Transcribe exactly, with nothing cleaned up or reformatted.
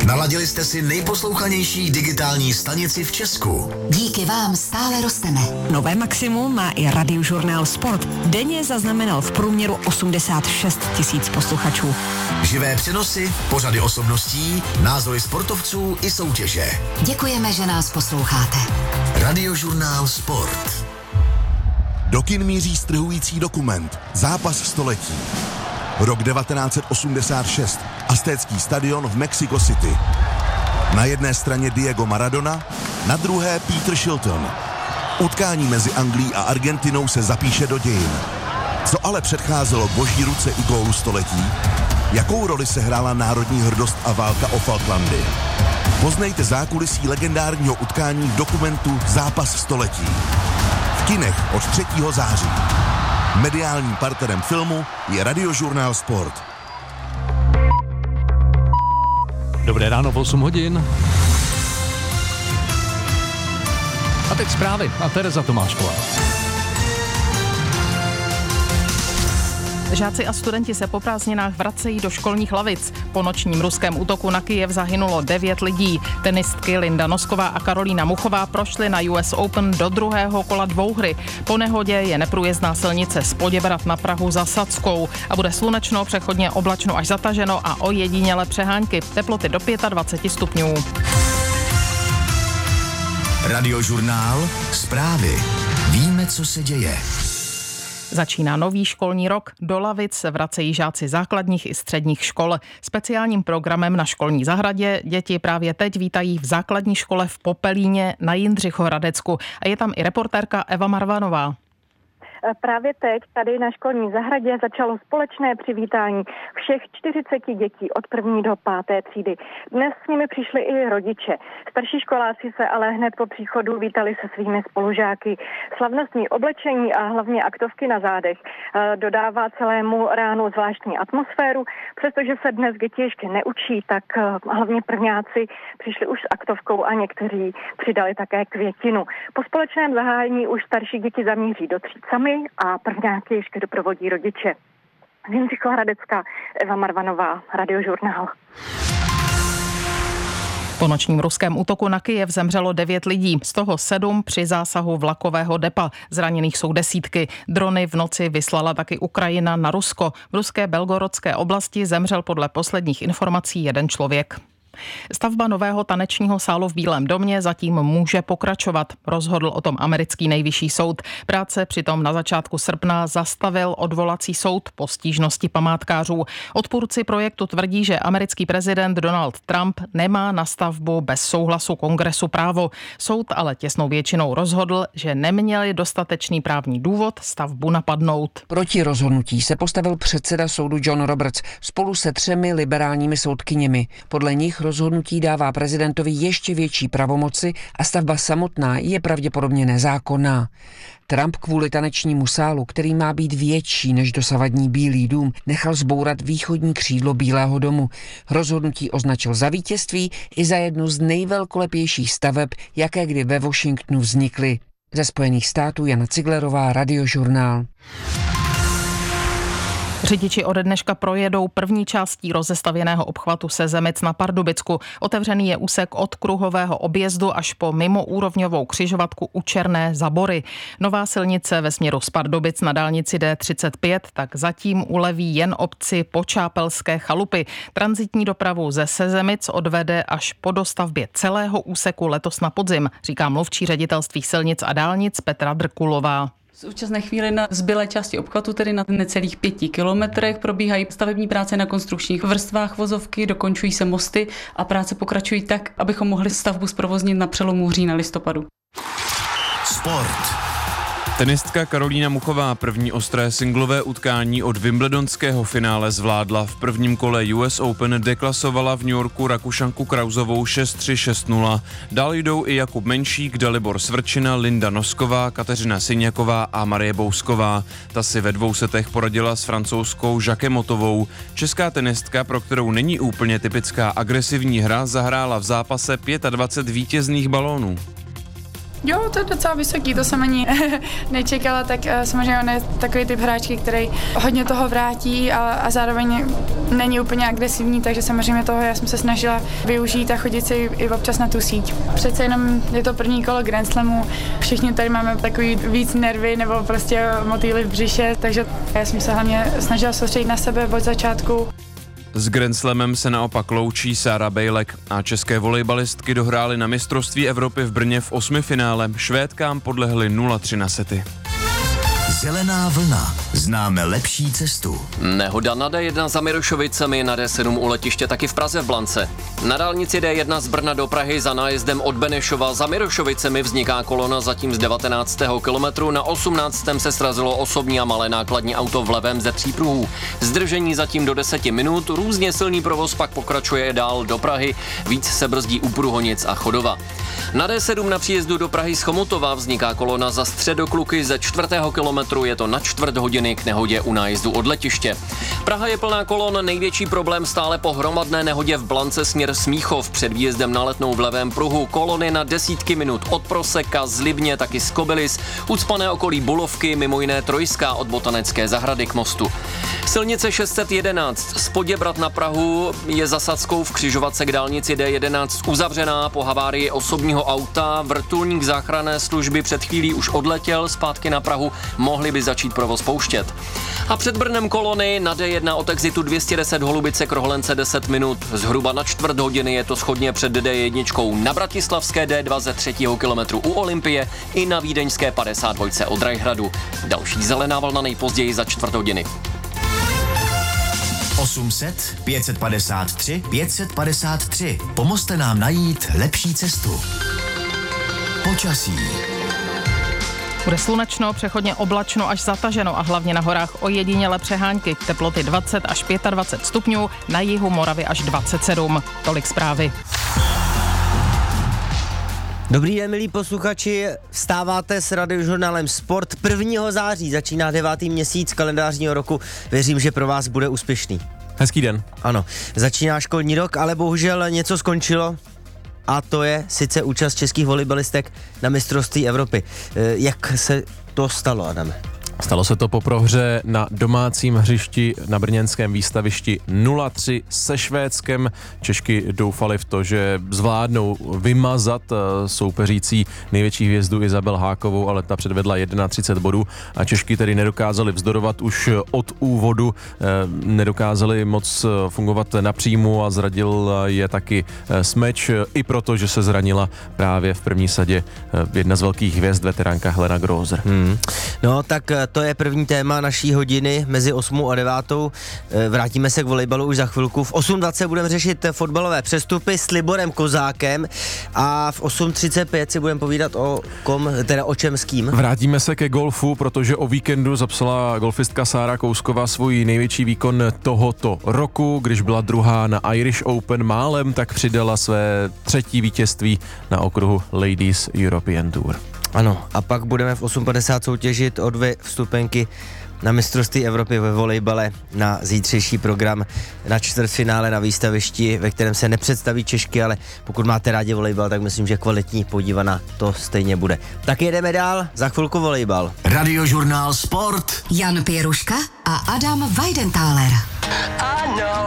Naladili jste si nejposlouchanější digitální stanici v Česku. Díky vám stále rosteme. Nové maximum má i Radiožurnál Sport. Denně zaznamenal v průměru osmdesát šest tisíc posluchačů. Živé přenosy, pořady osobností, názory sportovců i soutěže. Děkujeme, že nás posloucháte. Radiožurnál Sport. Do kin míří strhující dokument Zápas století. Rok devatenáct set osmdesát šest. Aztécký stadion v Mexico City. Na jedné straně Diego Maradona, na druhé Peter Shilton. Utkání mezi Anglií a Argentinou se zapíše do dějin. Co ale předcházelo boží ruce i gólu století? Jakou roli se hrála národní hrdost a válka o Falklandy? Poznejte zákulisí legendárního utkání v dokumentu Zápas století. V kinech od třetího září. Mediálním partnerem filmu je Radiožurnál Sport. Dobré ráno, v osm hodin. A teď zprávy a Tereza Tomášková. Žáci a studenti se po prázdninách vracejí do školních lavic. Po nočním ruském útoku na Kyjev zahynulo devět lidí. Tenistky Linda Nosková a Karolína Muchová prošly na U S Open do druhého kola dvouhry. Po nehodě je neprůjezdná silnice z Poděbrad na Prahu za Sadskou a bude slunečno, přechodně oblačno až zataženo a ojedinělé přehánky. Teploty do dvacet pět stupňů. Radiožurnál Zprávy. Víme, co se děje. Začíná nový školní rok, do lavic se vracejí žáci základních i středních škol. Speciálním programem na školní zahradě děti právě teď vítají v základní škole v Popelíně na Jindřichohradecku. A je tam i reportérka Eva Marvanová. Právě teď tady na školní zahradě začalo společné přivítání všech čtyřiceti dětí od první do páté třídy. Dnes s nimi přišli i rodiče. Starší školáci se ale hned po příchodu vítali se svými spolužáky. Slavnostní oblečení a hlavně aktovky na zádech dodává celému ránu zvláštní atmosféru. Přestože se dnes děti ještě neučí, tak hlavně prvňáci přišli už s aktovkou a někteří přidali také květinu. Po společném zahájení už starší děti zamíří do tříd sami a prvňáky ještě doprovodí rodiče. Z Jindřichohradecka Eva Marvanová, Radiožurnál. Po nočním ruském útoku na Kyjev zemřelo devět lidí, z toho sedm při zásahu vlakového depa. Zraněných jsou desítky. Drony v noci vyslala taky Ukrajina na Rusko. V ruské Belgorodské oblasti zemřel podle posledních informací jeden člověk. Stavba nového tanečního sálu v Bílém domě zatím může pokračovat, rozhodl o tom americký nejvyšší soud. Práce přitom na začátku srpna zastavil odvolací soud po stížnosti památkářů. Odpůrci projektu tvrdí, že americký prezident Donald Trump nemá na stavbu bez souhlasu kongresu právo. Soud ale těsnou většinou rozhodl, že neměli dostatečný právní důvod stavbu napadnout. Proti rozhodnutí se postavil předseda soudu John Roberts spolu se třemi liberálními soudkyněmi. Podle nich rozhodnutí dává prezidentovi ještě větší pravomoci a stavba samotná je pravděpodobně nezákonná. Trump kvůli tanečnímu sálu, který má být větší než dosavadní Bílý dům, nechal zbourat východní křídlo Bílého domu. Rozhodnutí označil za vítězství i za jednu z nejvelkolepějších staveb, jaké kdy ve Washingtonu vznikly. Ze Spojených států Jana Ciglerová, Radiožurnál. Řidiči ode dneška projedou první částí rozestavěného obchvatu Sezemic na Pardubicku. Otevřený je úsek od kruhového objezdu až po mimoúrovňovou křižovatku u Černé Zabory. Nová silnice ve směru z Pardubic na dálnici D třicet pět tak zatím uleví jen obci Počápelské Chalupy. Tranzitní dopravu ze Sezemic odvede až po dostavbě celého úseku letos na podzim, říká mluvčí ředitelství silnic a dálnic Petra Drkulová. V současné chvíli na zbylé části obchvatu, tedy na necelých pěti kilometrech, probíhají stavební práce na konstrukčních vrstvách vozovky, dokončují se mosty a práce pokračují tak, abychom mohli stavbu zprovoznit na přelomu října listopadu. Sport. Tenistka Karolína Muchová první ostré singlové utkání od wimbledonského finále zvládla. V prvním kole U S Open deklasovala v New Yorku Rakušanku Krausovou šest tři šest nula. Dál jdou i Jakub Menšík, Dalibor Svrčina, Linda Nosková, Kateřina Syňaková a Marie Bousková. Ta si ve dvou setech poradila s francouzskou Jacquemotovou. Česká tenistka, pro kterou není úplně typická agresivní hra, zahrála v zápase dvacet pět vítězných balónů. Jo, to je docela vysoký, to jsem ani nečekala, tak samozřejmě on je takový typ hráčky, který hodně toho vrátí a, a zároveň není úplně agresivní, takže samozřejmě toho já jsem se snažila využít a chodit si i občas na tu síť. Přece jenom je to první kolo Grand Slamu, všichni tady máme takový víc nervy nebo prostě motýly v břiše, takže já jsem se hlavně snažila soustředit na sebe od začátku. S Grand Slamem se naopak loučí Sára Bejlek a české volejbalistky dohrály na mistrovství Evropy v Brně v osmifinále. Švédkám podlehly nula tři na sety. Zelená vlna. Známe lepší cestu. Nehoda na D jedna za Mirošovicemi, na D sedm u letiště taky v Praze v Blance. Na dálnici D jedna z Brna do Prahy za nájezdem od Benešova za Mirošovicemi vzniká kolona zatím z devatenáctého kilometru. Na osmnáctém se srazilo osobní a malé nákladní auto v levém ze tří pruhů. Zdržení zatím do deseti minut, různě silný provoz pak pokračuje dál do Prahy, víc se brzdí u Průhonic a Chodova. Na D sedm na příjezdu do Prahy z Chomutova vzniká kolona za Středokluky ze čtvrtého kilometru, je to na čtvrt hodiny k nehodě u nájezdu od letiště. Praha je plná kolon, největší problém stále po hromadné nehodě v Blance směr Smíchov před výjezdem na Letnou v levém pruhu. Kolony na desítky minut od Proseka, z Libně, taky z Kobylis, ucpané okolí Bulovky, mimo jiné Trojská od Botanické zahrady k mostu. Silnice šest set jedenáct z Poděbrad na Prahu je za Sackou v křižovatce k dálnici D jedenáct uzavřená po havárii osobního auta. Vrtulník záchranné služby před chvílí už odletěl zpátky na Prahu, mohli by začít provoz pouštět. A před Brnem kolony na D jedna od exitu dvě stě deset Holubice Krohlence deset minut. Zhruba na čtvrt hodiny je to shodně před D jedna na bratislavské D dva ze třetího kilometru u Olympie i na vídeňské padesát dva od Rajhradu. Další zelená vlna nejpozději za čtvrt hodiny. osm set, pět set padesát tři, pět set padesát tři. Pomozte nám najít lepší cestu. Počasí. Bude slunečno, přechodně oblačno až zataženo a hlavně na horách ojediněle přehánky. Teploty dvacet až dvacet pět stupňů, na jihu Moravy až dvacet sedm. Tolik zprávy. Dobrý den, milí posluchači, vstáváte s Radiožurnálem Sport. prvního září začíná devátý měsíc kalendářního roku. Věřím, že pro vás bude úspěšný. Hezký den. Ano, začíná školní rok, ale bohužel něco skončilo. A to je sice účast českých volejbalistek na mistrovství Evropy. Jak se to stalo, Adame? Stalo se to po prohře na domácím hřišti na brněnském výstavišti nula tři se Švédskem. Češky doufali v to, že zvládnou vymazat soupeřící největší hvězdu Izabel Hákovou, ale ta předvedla třicet jedna bodů a Češky tedy nedokázali vzdorovat už od úvodu, nedokázali moc fungovat napřímu a zradil je taky smeč, i proto, že se zranila právě v první sadě jedna z velkých hvězd, veteránka Helena Grozer. Hmm. No tak to je první téma naší hodiny mezi osmou a devátou. Vrátíme se k volejbalu už za chvilku. V osm dvacet budeme řešit fotbalové přestupy s Liborem Kozákem a v osm třicet pět si budeme povídat o kom, teda o čem s kým. Vrátíme se ke golfu, protože o víkendu zapsala golfistka Sára Kousková svůj největší výkon tohoto roku, když byla druhá na Irish Open, málem tak přidala své třetí vítězství na okruhu Ladies European Tour. Ano, a pak budeme v osm padesát soutěžit o dvě vstupenky na mistrovství Evropy ve volejbale na zítřejší program na čtvrtfinále na výstavišti, ve kterém se nepředstaví Češky, ale pokud máte rádi volejbal, tak myslím, že kvalitní podívaná to stejně bude. Tak jedeme dál, za chvilku volejbal. Radiožurnál Sport. Jan Pěruška a Adam Weidenthaler.